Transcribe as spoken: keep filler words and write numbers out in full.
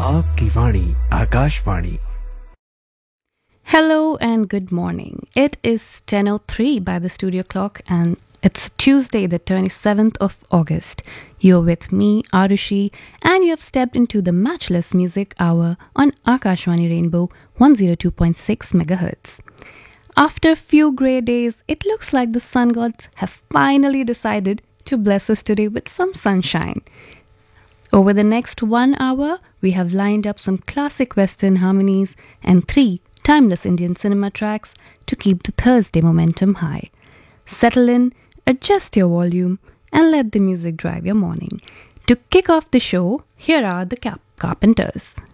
आपकी वाणी Akashvani. Hello and good morning. It is ten oh three by the studio clock and it's Tuesday the twenty-seventh of August. You're with me, Arushi, and you have stepped into the matchless music hour on Akashvani Rainbow one oh two point six megahertz. After a few grey days, it looks like the sun gods have finally decided to bless us today with some sunshine. Over the next one hour, we have lined up some classic Western harmonies and three timeless Indian cinema tracks to keep the Thursday momentum high. Settle in, adjust your volume, and let the music drive your morning. To kick off the show, here are the Cap- Carpenters.